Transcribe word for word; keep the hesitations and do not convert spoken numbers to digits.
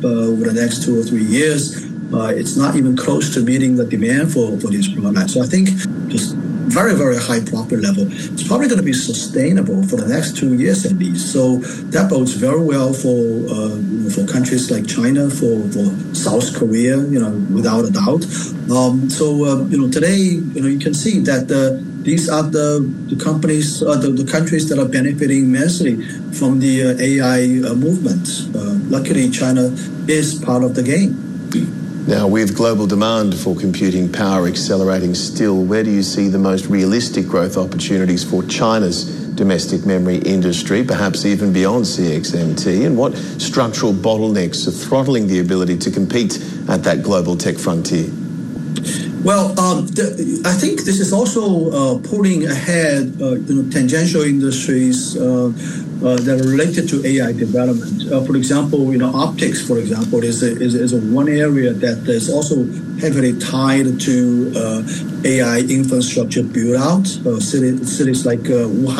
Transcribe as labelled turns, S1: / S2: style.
S1: uh, over the next two or three years, uh, it's not even close to meeting the demand for, for these products. So I think just very, very high profit level. It's probably going to be sustainable for the next two years at least. So that bodes very well for uh, for countries like China, for, for South Korea, you know, without a doubt. Um, so, uh, you know, today, you know, you can see that uh, these are the, the companies, uh, the, the countries that are benefiting immensely from the uh, A I uh, movement. Uh, luckily, China is part of the game.
S2: Now, with global demand for computing power accelerating still, where do you see the most realistic growth opportunities for China's domestic memory industry, perhaps even beyond C X M T? And what structural bottlenecks are throttling the ability to compete at that global tech frontier?
S1: Well, um, the, I think this is also uh, pulling ahead uh, you know, tangential industries uh, uh, that are related to A I development. Uh, for example, you know, optics, for example, is a, is, is a one area that is also heavily tied to uh, A I infrastructure build out. Uh, cities, cities like uh, Wuhan